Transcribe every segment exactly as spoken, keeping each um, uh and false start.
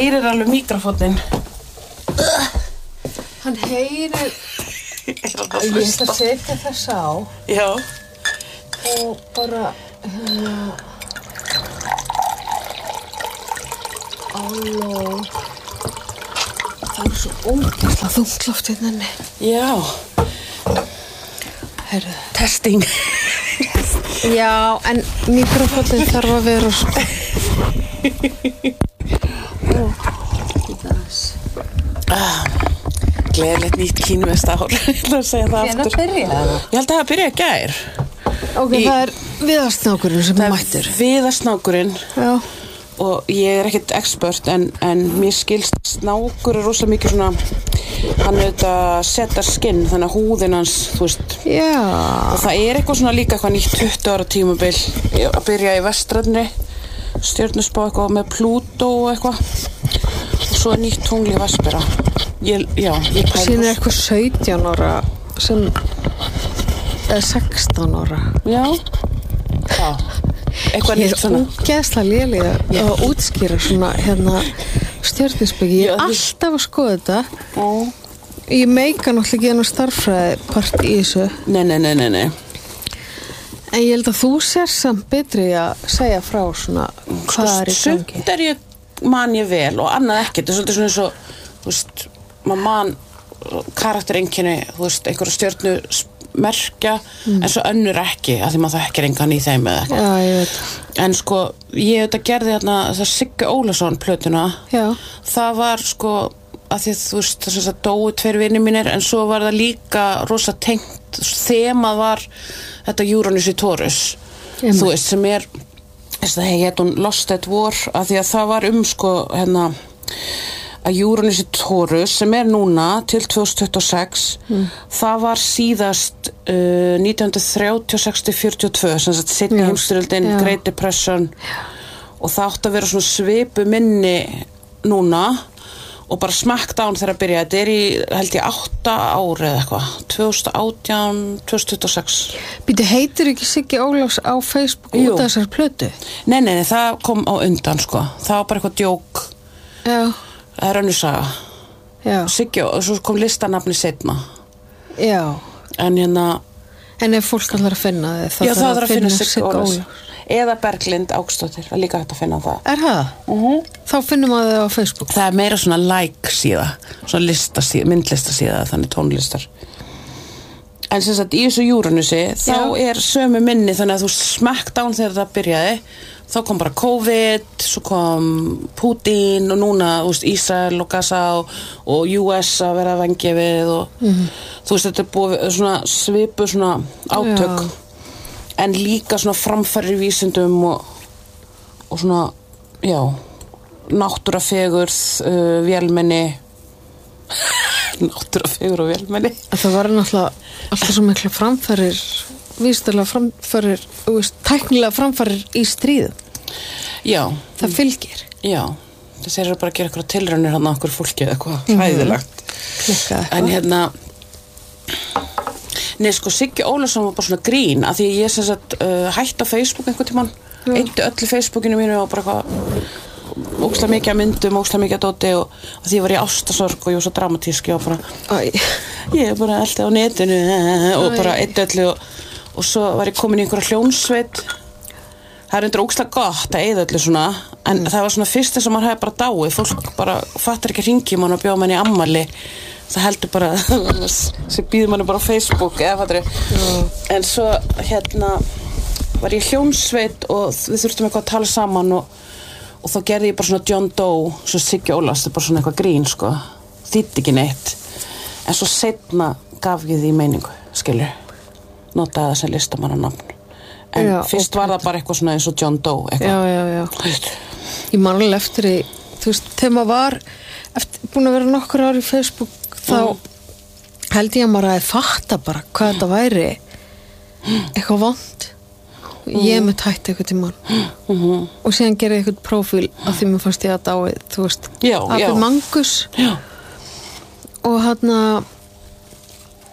heyrir alveg mikrofóninn. Hann heyrir Ég ætla að setja þess á. Já. Og bara hérna Halló. Það er svo ógeðslega þungt loft hérna inni. Já. Heyrðu. Testing. Já, en mikrofóninn þarf að vera sko. Ó, ah, Gleðilegt nýtt kínverst ár. Ég ætla að segja það aftur. Hvenær byrjaði það? Ég held að það byrjaði í gær. Ok, Í, það er viðarsnákurinn sem er mættur. Það er viðarsnákurinn. Já. Og ég er ekkert expert en, en mér skilst snákur er rosa mikið svona hann auðvitað setar skinn þannig að húðin hans, þú veist. Já. Og það er eitthvað svona líka eitthvað nýtt tuttugu ára tímabil að byrja í Vestranni, stjörnuspá eitthvað með Plútó og eitthvað. Og svo er nýtt tungl í Vespera. Ég, já, ég pæli. Síðan er eitthvað sautján ára sem er sextán ára. Já. Já. Eitthvað nýtt svona. Ég er ógeðslega léleg að að útskýra svona hérna stjörnuspeki. Ég er alltaf að skoða þetta. Ó. Ég meika náttúrulega ekki enn starffræði part í þessu. Nei, nei, nei, nei, nei. En ég held að þú sér samt betri að segja frá svona hvað er í gangi. Sumt er ég man ég vel og annað ekkert. Það er svolítið svona eins og, þú veist, maður man karaktereinkenni, þú veist, einhverja stjörnu merkja, mm. en svo önnur ekki að því maður þekkir engan í þeim eða eitthvað. Já, ég veit. En sko, ég auðvitað gerði þarna það Siggi Ólason plötuna. Já. Það var sko að því að þú veist þess að dóu tveir vinir mínir en svo var það líka rosa tengt þemað var þetta Uranus í Taurus. Ég þú veist sem er þess að hei, hún Lost at War að því að það var um sko hérna að Uranus í Taurus sem er núna til tvö þúsund tuttugu og sex mm. það var síðast uh, nítján hundruð þrjátíu og sex til fjörutíu og tvö sem sagt seinni heimsstyrjöldin, Great Depression Já. Og það átti að vera svona svipu minni núna og bara smackdown þegar að byrja þetta er í held ég átta ári eða eitthvað tvö þúsund og átján til tvö þúsund tuttugu og sex Býtu heitir ekki Siggi Ólafs á Facebook Jú. út af þessar plötu? Nei, nei, nei, það kom á undan sko það var bara eitthvað djók Já Það er önnur saga. Já. Siggi og svo kom listanafni seinna. Já. En hérna En ef fólk allar að finna þið þá Já, það þarf að finna Siggi Sigga Ólafs. Ólafs. Eða Berglind Ágsdóttir, það er líka hægt að finna það. Er það? Uh-huh. Þá finnum maður þið á Facebook. Það er meira svona like síða, svona lista síða, myndlista síða, þannig tónlistar. En sem sagt, í þessu Uranussi, þá er sömu minni þannig að þú smackdown þegar það byrjaði þá kom bara COVID, svo kom Putin og núna þú veist, Ísrael og Gaza og, og U S að vera vengið og mm-hmm. þú veist, þetta er búið svona svipu svona átök Já. En líka svona framfæri vísindum og, og svona, já, náttúrafegurð, uh, vélmenni, náttúrafegurð og vélmenni. Það var náttúrulega alltaf svo miklu framfærir, vísindalega framfærir, þú veist, tæknilega framfærir í stríðum. Já. Það fylgir. Já, það segir bara að gera eitthvað tilraunir hann á okkur fólki eða eitthvað mm-hmm. hræðilegt. Klikka eitthvað. En hérna, nei sko, Siggi Ólafsson var bara svona grín að því ég sem sagt uh, hætti á Facebook einhvern tímann, mm. eyddi öllu Facebookinu mínu og bara eitthvað ókslega mikið að myndum, ókslega mikið að dóti og að því ég var í ástasorg og ég var svo dramatíski og bara, Æ. ég er bara alltaf á netinu og Æ. bara eyddi öllu og, og svo var ég komin í einhverja hljónsveit. Það er undir ókslega gott að eyða öllu svona en mm. það var svona fyrst þess að maður hefði bara dáið, fólk bara fattar ekki hringi mann og bjóða mann í ammali. Það heldur bara sem býður manni bara á Facebook eða fattur mm. en svo hérna var ég hljónsveit og við þurftum eitthvað að tala saman og, og þá gerði ég bara svona John Doe svo Siggi Ólafs, það er bara svona eitthvað grín sko, þýddi ekki neitt en svo seinna gaf ég því meiningu skilur, notaði það sem listamanna nafn en já, fyrst var það bara eitthvað svona eins og John Doe eitthvað. Já, já, já ég man alveg eftir því, þú veist, þegar maður var eftir, búin að vera nokkur ár í Facebook þá mm. held ég að maður að fatta bara hvað þetta væri eitthvað vond mm. ég með tætti eitthvað tímann mm-hmm. og síðan gerði eitthvað prófíl að því mér fannst ég að dáið þú veist, Abbi Mangus já. Og hann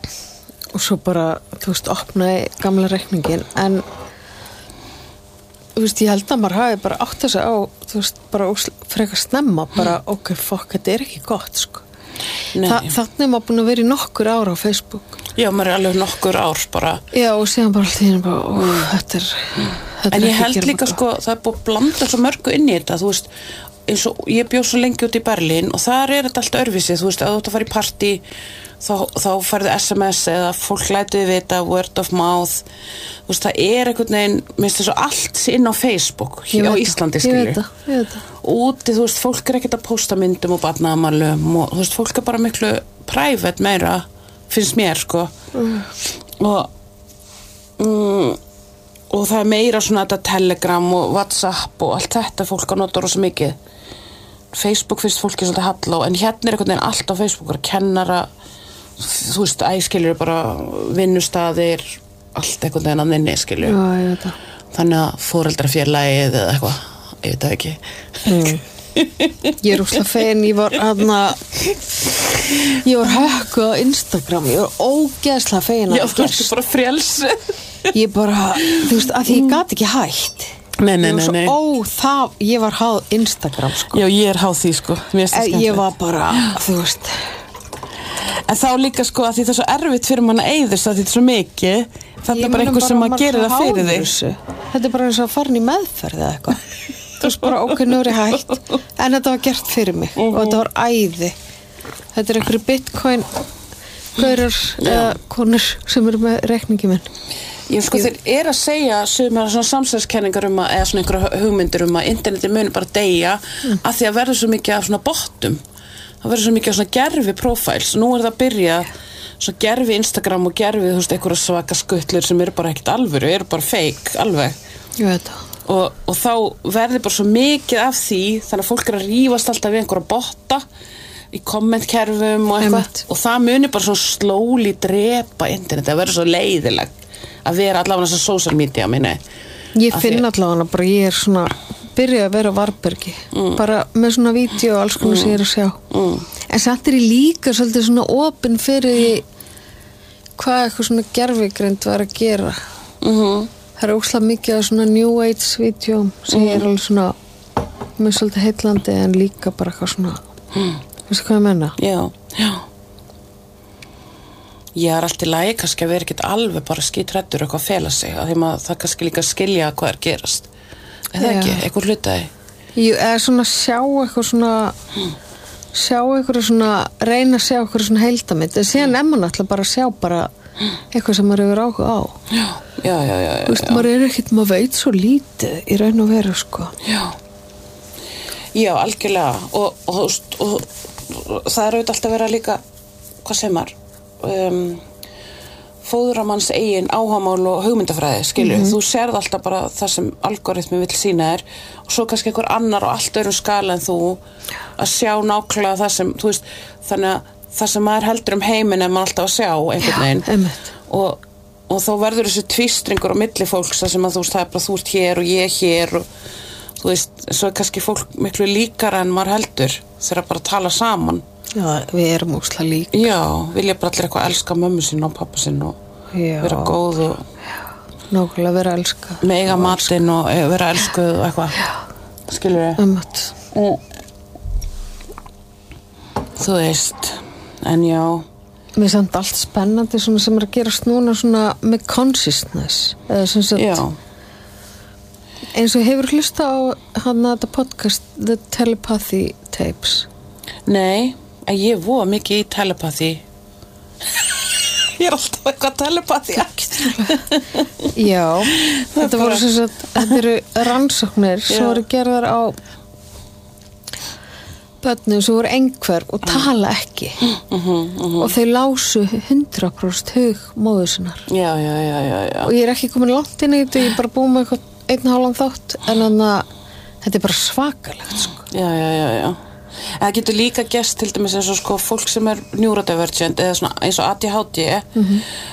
og svo bara þú veist, opnaði gamla reikningin en þú veist, ég held að maður hafi bara átt þess á, þú veist, bara frekar snemma, bara, mm. ok, fokk, þetta er ekki gott, sko. Þa, þannig er maður búin að vera í nokkur ára á Facebook. Já, maður er alveg nokkur ár bara. Já, og síðan bara alltaf hérna bara, ó, mm. þetta er, þetta en er ég held líka, sko, það er búin að blanda svo mörgu inn í þetta, þú veist, eins og ég bjó svo lengi út í Berlín og þar er þetta allt örfisið, þú veist, að þú ætti að fara í partí þá, þá færðu S M S eða fólk lætuði vita, word of mouth, þú veist, það er einhvern veginn, minnst þess að allt inn á Facebook á Íslandi, skilur. Ég veit það, ég veit það. Og úti, þú veist, fólk er ekkert að posta myndum og barnaðamælum og þú veist, fólk er bara miklu private meira, finnst mér, sko. Mm. Og mm, og það er meira svona þetta Telegram og WhatsApp og allt þetta fólk að nota rosa mikið. Facebook finnst fólki svolítið hallá, en hérna er einhvern veginn allt á Facebook, er kennara, þú veist, æskilur bara vinnustaðir, allt einhvern veginn að nynni, skilur. Já, ég veit það. Þannig að foreldrafélagið eða eitthvað, ég veit það ekki. Mm. Ég er úrslega fegin, ég var aðna, ég var hökku á Instagram, ég var ógeðslega fegin að Já, þú ert bara frelsi. Ég bara, þú veist, að því ég gat ekki hætt. Nei, nei, nei, nei. Ó, það, ég var háð Instagram, sko. Já, ég er háð því, sko. Mér finnst það skemmtilegt. Ég var bara, þú veist. En þá líka, sko, að því það er svo erfitt fyrir mann að eyðast, að því þetta er svo mikið. Þetta er bara einhver sem að gera það fyrir þig. Þetta er bara eins og að fara í meðferð eða eitthvað. Þú veist bara, ok, nú er ég hætt. En þetta var gert fyrir mig og þetta var æði. Þetta er einhverju bitcoin gaurar eða konur sem eru með reikningi minn. Ég sko þeir er að segja sumar svona samsæðiskenningar um að eða svona einhverja hugmyndir um að interneti muni bara deyja mm. að því að verður svo mikið af svona bottum. Það verður svo mikið af svona gerfi profiles. Nú er það að byrja svona gerfi Instagram og gerfi þú veist einhverja svaka skuttlur sem eru bara ekkert alvöru, eru bara fake alveg. Ég veit það. Og, og þá verður bara svo mikið af því þannig að fólk er að rífast alltaf við einhverja botta í kommentkerfum og eitthvað og það muni bara svona slowly drepa interneti, það verður svo leiðilegt að vera allavega þess að social media minni. Ég finn því... allavega bara ég er svona byrja að vera á Varbergi mm. bara með svona vídeo og alls konar mm. sem ég er að sjá mm. en samt er ég líka svolítið svona opin fyrir hvað eitthvað svona gervigreind var að gera mm-hmm. það er óslega mikið af svona new age vídeóm sem mm. ég er alveg svona með svolítið heitlandi en líka bara eitthvað svona mm. veistu hvað ég menna? Já, já Ég er alltaf í lagi kannski að vera ekkert alveg bara skítræddur eitthvað að fela sig að því maður það kannski líka skilja hvað er gerast eða ekki, eitthvað hlutaði Ég er svona að sjá eitthvað svona hmm. sjá eitthvað svona reyna að sjá eitthvað svona heildamitt en síðan er maður alltaf bara að sjá bara eitthvað sem maður hefur áhuga á Já, já, já, já, já Þú veist, maður er ekkert, maður veit svo lítið í raun og veru, sko Já, já, algjörlega og, og, og, og, og það er auðvitað alltaf að vera líka hvað sem maður Um, fóðramanns eigin áhugamál og hugmyndafræði skilur, mm-hmm. þú sérð alltaf bara það sem algoritmi vill sína þér og svo kannski einhver annar á allt öðrum skala en þú að sjá nákvæmlega það sem þú veist, þannig að það sem maður heldur um heiminn er maður alltaf að sjá einhvern veginn og, og þá verður þessi tvistringur á milli fólks það sem að þú veist, það er bara þú ert hér og ég hér og þú veist, svo er kannski fólk miklu líkara en maður heldur þegar bara að tala saman Já, við erum óslega lík. Já, vilja bara allir eitthvað elska mömmu sín og pappa sín og Já. vera góð og nákvæmlega vera elska. Mega matinn og vera elskuð og eitthvað. Skilur við? Ömmut. Mm. Þú veist, en já. Mér er samt allt spennandi svona sem er að gerast núna svona með consciousness. Eða sem sagt. Já. Eins og hefur hlusta á hann að þetta podcast The Telepathy Tapes. Nei. En ég voða mikið í telepathy Ég er alltaf eitthvað telepathy Já Þetta voru sem sagt Þetta eru rannsóknir sem voru gerðar á börnum sem voru einhver og tala ekki mm-hmm, mm-hmm. og þau lásu hundrað prósent hug móður sinnar já, já, já, já, já. og ég er ekki komin langt inn í þetta ég er bara búin með eitthvað einn hálfan þátt en þannig að þetta er bara svakalegt sko. Já, já, já, já Það getur líka gest til dæmis eins og sko fólk sem er neurodivergent eða svona eins og A D H D mm-hmm.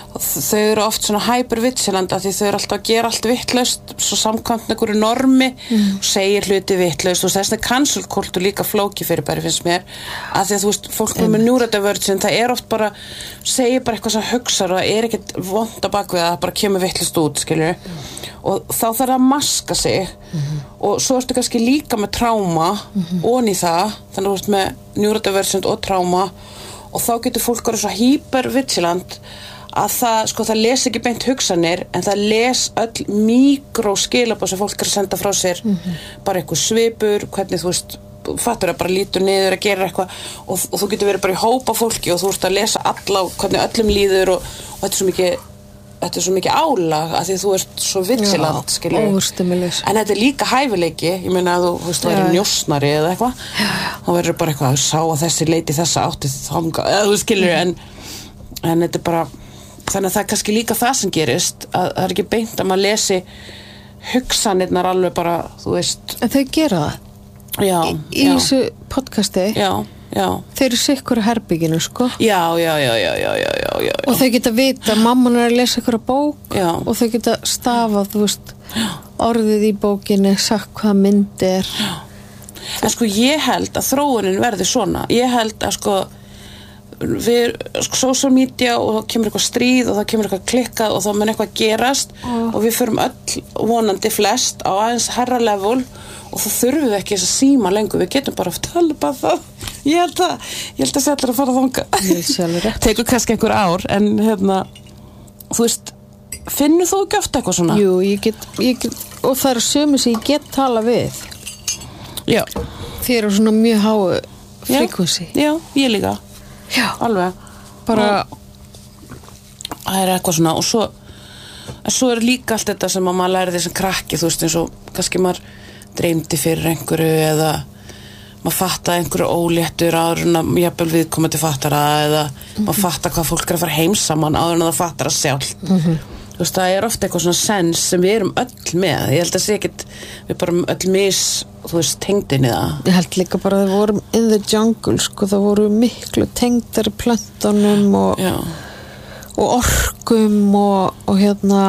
þau eru oft svona hypervigilant af því þau eru alltaf að gera allt vitlaust svo samkvæmt einhverju normi mm. og segir hluti vitlaust og þess vegna cancel culture líka flóki fyrir bara finnst mér af því að þú veist, fólk með neurodivergent það er oft bara, segir bara eitthvað sem hugsar og það er ekkert vont á bakvið að það bara kemur vitlaust út, skilur mm. og þá þarf það að maska sig mm-hmm. og svo ertu kannski líka með tráma mm-hmm. onni í það, þannig að þú ert með neurodivergent og tráma og þá getur fólk verið svo hypervigilant að það, sko, það les ekki beint hugsanir en það les öll mikróskilabóð sem fólk er að senda frá sér mm-hmm. bara eitthvað svipur, hvernig þú veist fattur að bara lítur niður að gera eitthvað og, og þú getur verið bara í hópa fólki og þú ert að lesa alla hvernig öllum líður og, og þetta er svo mikið þetta er svo mikið álag að því þú ert svo vigilant, skilur en þetta er líka hæfileiki, ég meina að þú þú veist, þú verður njósnari eða eitthvað þá verður bara eitthvað að sá að þessi leiti þessa átti þanga, eða þú skilur en, en þetta er bara þannig að það er kannski líka það sem gerist að það er ekki beint að maður lesi hugsanirnar alveg bara, þú veist en þau gera það já, í, í já. þessu podcasti já, já þeir eru sikkur herbygginu, sko já, já, já, já, já, já, já, já. og þau geta vita, mamman er að lesa ykkur bók já. og þau geta stafað, þú veist orðið í bókinni, sagt hvað mynd er já. En sko ég held að þróunin verði svona ég held að sko við sko, social media og þá kemur eitthvað stríð og þá kemur eitthvað klikkað og þá mun eitthvað gerast oh. og við förum öll vonandi flest á aðeins herra level og þá þurfum við ekki þess að síma lengur við getum bara að tala bara það ég held að, ég held að sé allir að fara að þanga tekur kannski einhver ár en hérna þú veist, finnur þú ekki ofta eitthvað svona? Jú, ég get, ég get og það eru sömu sem ég get tala við já þið eru svona mjög háu frekvensi já, ég líka já, alveg bara það er eitthvað svona og svo, svo er líka allt þetta sem að maður læri þessum krakki þú veist eins og kannski maður dreymdi fyrir einhverju eða maður fatta einhverju óléttur áður en að jafnvel viðkomandi fattar það eða mm-hmm. maður fattar hvað fólk er að fara heim saman áður en að það fattar það sjálf mm-hmm. þú veist það er ofta eitthvað svona sens sem við erum öll með ég held að sé ekkert við bara öll mis þú veist tengdin í það ég held líka bara að það voru in the jungle sko það voru miklu tengdari plöntunum og, og orkum og, og hérna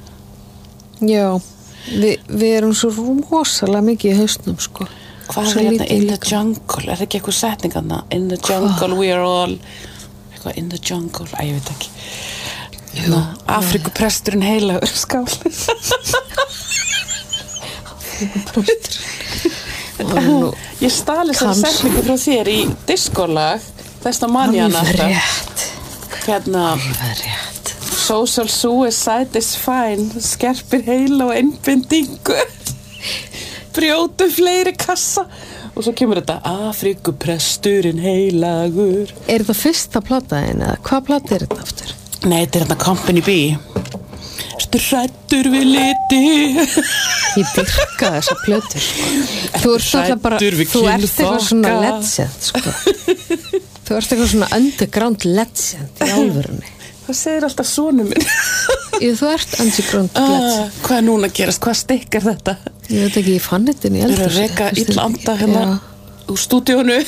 já við, við erum svo rosalega mikið í hausnum sko hvað er hérna in the jungle er ekki eitthvað setning þarna in the jungle we are all eitthvað in the jungle að ég veit ekki Jú, Afrikupresturinn heilagur skál Afrikupresturinn ég stali þessari setningu frá þér í diskolag þess að mann ég hana hérna social suicide is fine skerpir heila og einbindingu brjótu fleiri kassa og svo kemur þetta Afrikupresturinn heilagur er þetta fyrsta plataðin eða hvað plata er þetta aftur? Nei, þetta er hérna Company B Ertu hræddur við liti Ég dyrka þessa plötur sko. Þú ert alltaf bara Þú ert eitthvað svona legend sko. Þú ert eitthvað svona underground legend í álverunni Það segir alltaf sonur minn Jú, þú ert underground legend ah, Hvað er núna að gerast? Hvað stikk er þetta? Ég veit ekki, ég fann þetta inn í eldur Þú eru að reka illa anda hérna úr stúdíónu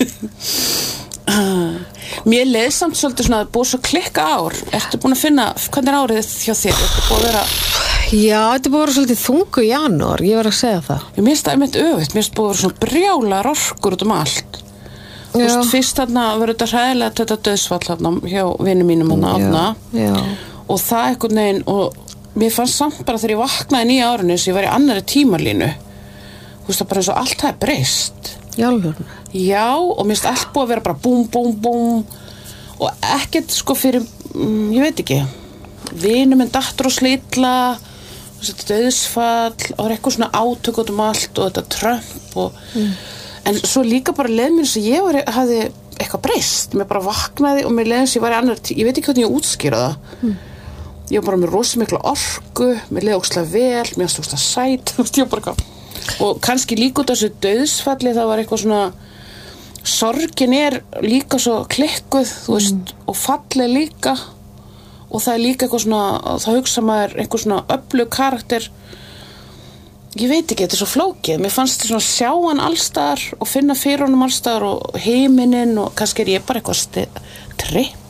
Mér leið samt svolítið svona að búið svo klikka ár Ertu búin að finna, hvernig er árið hjá þér? Ertu búin að vera Já, þetta er búin að vera svolítið þungu í janúar Ég var að segja það Mér finnst það einmitt öfugt, mér finnst búin að vera svona brjálar orkur út um allt Þú veist, fyrst þarna verður þetta hræðilegt þetta döðsfall þarna hjá vinum mínum þarna og það einhvern veginn og mér fannst samt bara þegar ég vaknaði nýja árinu sem ég var í annarri tímalínu Þú veist, það bara eins og allt það breyst Jálfur Já, og mér finnst allt búið að vera bara búm, búm, búm og ekkert sko fyrir, mm, ég veit ekki vinur minn dattur og slitla þetta döðsfall og eitthvað svona átök út um allt og þetta Trump og mm. en svo líka bara leið mér sem ég var, hafði eitthvað breyst mér bara vaknaði og mér leiði sem ég var í annar tí- ég veit ekki hvernig ég útskýra það mm. ég var bara með rosa mikla orku mér leiði ógeðslega vel, mér fannst ógeðslega sæt þú veist, ég var bara eitthvað og kannski líka út af þessu döðsfalli það var eitthvað svona sorgin er líka svo klikkuð þú veist, mm. og fallið líka og það er líka eitthvað svona þá hugsa maður einhver svona öflug karakter ég veit ekki, þetta er svo flókið mér fannst þetta svona sjá hann allstaðar og finna fyrir honum allstaðar og heiminin og kannski er ég bara eitthvað sti- tripp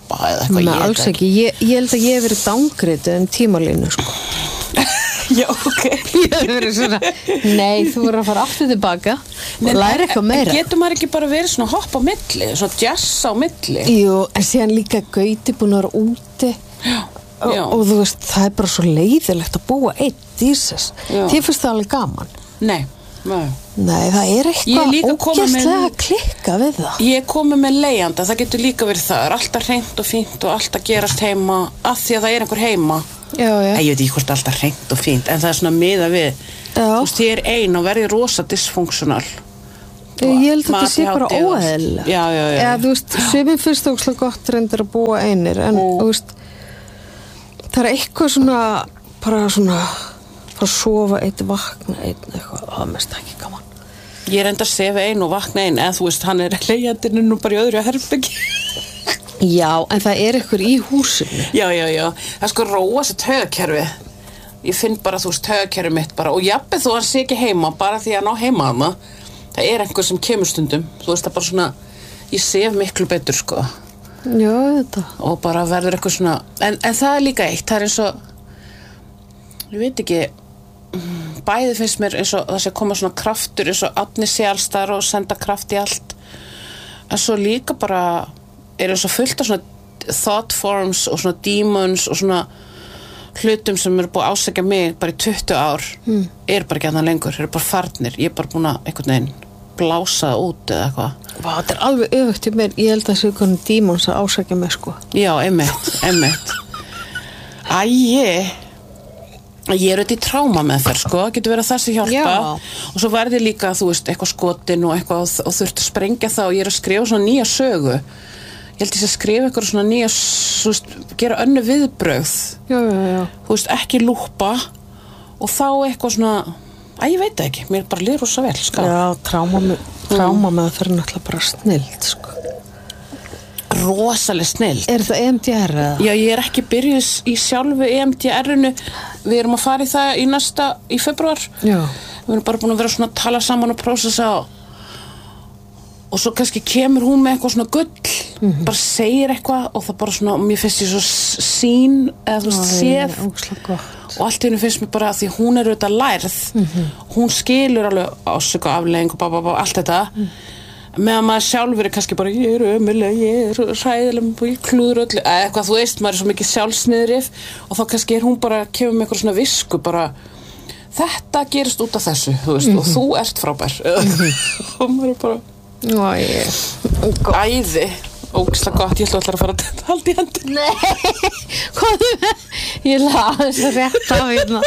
hoppa eða eitthvað. Nei, alls ekki, ég, ég held að ég hef verið downgraded en tímalínu sko. Já, ok. Ég hef verið svona, nei, þú verður að fara aftur tilbaka og læra eitthvað meira. En getur maður ekki bara verið svona hopp á milli, svona jazz á milli? Jú, en síðan líka Gauti búin að vera úti Já, og, já. og þú veist, það er bara svo leiðilegt að búa einn, Jesus. Já. Þér finnst það alveg gaman. Nei, nei. Nei, það er Ég er eitthvað líka komin með- ógeðslega klikka við það. Ég er komið með leigjanda, það getur líka verið það, er alltaf hreint og fínt og alltaf gerast heima, af því að það er einhver heima. Já, já. Ég veit ekki hvort alltaf hreint og fínt, en það er svona miða við, Já. þú veist, ég er ein og verði rosa dysfunksional. Ég held að þetta sé Mati, bara hátíð og- óeðlilegt. Já, já, já. Eða, þú veist, sumir finnst það ógeðslega gott reyndar að búa einir, en Mm. þú veist, það er eitthvað svona, bara svona, bara sofa eitt, vakna eitt, eitthvað, það er mest ekki gaman. Ég er enda að sefa ein og vakna ein, eða þú veist, hann er leigjandinn nú bara í öðru herbyggi. Já, en það er eitthvað í húsinu. Já, já, já, það er sko róa sér taugakerfi. Ég finn bara, þú veist, taugakerfi mitt bara, og jafnvel þó hann sé ekki heima, bara því að ná heima hana, það er einhver sem kemur stundum, þú veist, það er bara svona, ég sef miklu betur, sko, Já, þetta. og bara verður eitthvað svona, en, en það er líka eitt, það er eins og, ég veit ekki, mm, bæði finnst mér eins og það sé að koma svona kraftur, eins og Árni sé alls staðar og senda kraft í allt, en svo líka bara, er eins og fullt af svona thought forms og svona demons og svona hlutum sem eru búið að ásækja mig bara í tuttugu ár mm. er bara ekki annað lengur, eru bara farnir, ég er bara búin að einhvern veginn blása það út eða eitthvað. Vá, þetta er alveg öfugt í mér, ég held að það sé einhvern dímons að ásækja mig, sko. Já, einmitt, einmitt. Æi, ég er auðvitað í tráma með þér, sko, getur verið að það sem hjálpa. Já. Og svo verði líka, þú veist, eitthvað skotin og eitthvað og, og þurft að sprengja það og ég er að skrifa svona nýja sögu. Ég held ég að skrifa eitthvað svona nýja, þú veist, gera önnu viðbrögð. Já, já, já. Þú veist, ekki lúpa og þá eitthvað svona, að ég veit það ekki, mér bara líður rosa vel, sko. Já, tráma með, tráma með það fyrir náttúrulega bara snild, sko. Rosaleg snill. Er það E M D R eða? Já, ég er ekki byrjuð í sjálfu E M D R-inu. Við erum að fara í það í næsta, í februar. Já. Við erum bara búin að vera svona að tala saman og prósessa og, og svo kannski kemur hún með eitthvað svona gull, Mhm. bara segir eitthvað og það bara svona, mér finnst ég svo s- sín eða þú veist, séð Ógeðslega gott. og allt í henni finnst mér bara að því hún er auðvitað lærð, hún skilur alveg ásöku aflegging og bá, bá, bá, allt þetta meðan maður sjálfur er kannski bara ég er ömuleg, ég er hræðileg ég klúður öllu, eða eitthvað, þú veist, maður er svo mikið sjálfsniðrif og þá kannski er hún bara kemur með eitthvað svona visku bara þetta gerist út af þessu, þú veist, og þú ert frábær og maður er bara Já, ég. æði, ógeðslega gott, ég ætla allar að fara að halda í hendur. Nei, hvað er það? Ég laði þess að rétt á hérna.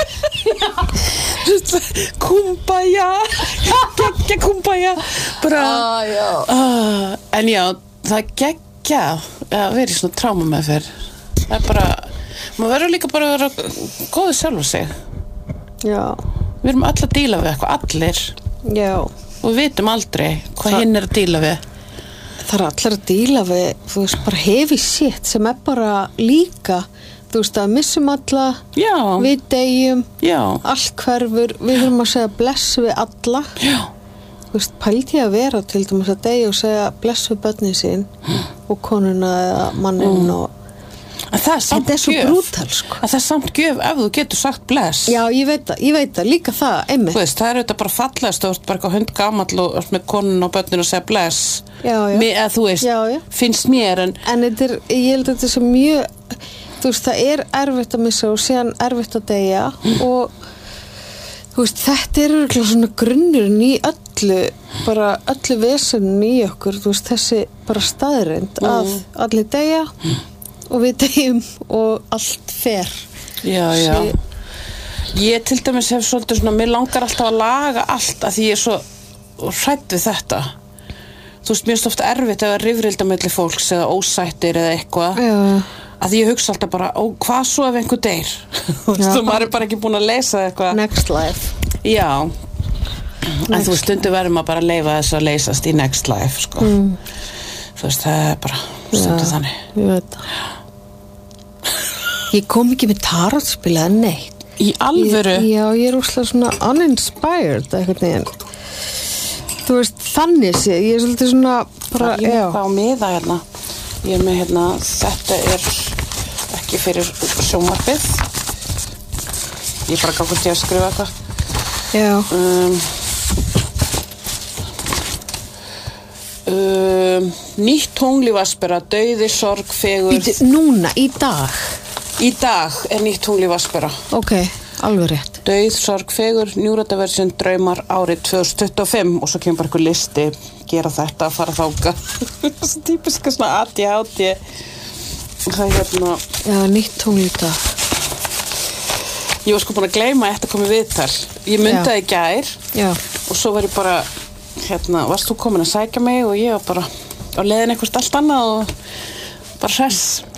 Kumbaya, geggja kumbaya, bara, Ah, já. uh, en já, það er geggjað að vera í svona tráma með fyrr. Það er bara, maður verður líka bara að vera góður sjálfur sig. Já, Við erum öll að díla við eitthvað, allir, já. og við vitum aldrei hvað Það- hinn er að díla við. Það er allir að díla við, þú veist, bara heavy shit sem er bara líka, þú veist, að missum alla, Já, við deyjum, já, allt hverfur, við þurfum að segja bless við alla. já, Þú veist, pældi ég að vera til dæmis að deyja og segja bless við börnin sín og konuna eða mannin og en það er samt þetta er svo gjöf. brútal, sko. En það er samt gjöf ef þú getur sagt bless. Já, ég veit það, ég veit það, líka það, einmitt. Þú veist, það er auðvitað bara fallegast, þú ert bara eitthvað hund gamall og ert með konun og börnin og segja bless. Já, já. Mér, eða þú veist, Já, já. finnst mér, en En þetta er, ég held að þetta er svo mjög, þú veist, það er erfitt að missa og síðan erfitt að deyja og þú veist, þetta er örugglega svona grunnurinn í öllu, bara öllu vesenum í okkur, þú veist, þessi bara staðreind að allir deyja og við deyjum og allt fer. já, já. Sí. Ég til dæmis hef svolítið svona, mér langar alltaf að laga allt að því ég er svo hrædd við þetta. Þú veist, mér finnst ofta erfitt ef að rifrilda milli fólks eða ósættir eða eitthvað. Já, Að því ég hugsa alltaf bara, ó, hvað svo ef einhver deyr? Þú veist, Já. og maður er bara ekki búin að leysa eitthvað. next life. Já, en þú veist, stundu verður maður bara að leyfa þess að leysast í next life, sko. Mm. Þú veist, það er bara stundu Já, þannig. Ég veit það. Ég kom ekki með tarotspil eða neitt. Í alvöru? Ég, já, ég er úrslega svona uninspired eitthvað neginn. Þú veist, þannig sé, ég er svolítið svona bara, Ég er já. eitthvað á miða hérna. Ég er með hérna, þetta er ekki fyrir sjónvarpið. Ég er bara gátt til að skrifa eitthvað. Já. Um, um, nýtt tungl í Vatnsbera, dauði, sorg, fegurð. Býtu, núna, í dag? Í dag er nýtt tungl í Vatnsbera. Ok, alveg rétt. Dauð, sorg, fegurð, njúrataversið, draumar, árið tvö þúsund tuttugu og fimm og svo kemur bara eitthvað listi, gera þetta, fara þáka. Svo típiska svona A D H D. Það er hérna... Já, nýtt tungl í dag. Ég var sko búin að gleyma að þetta komið viðtal. Ég myndaði í gær Já. og svo var ég bara, hérna, varst þú komin að sækja mig og ég var bara á leiðin eitthvað allt annað og bara hress.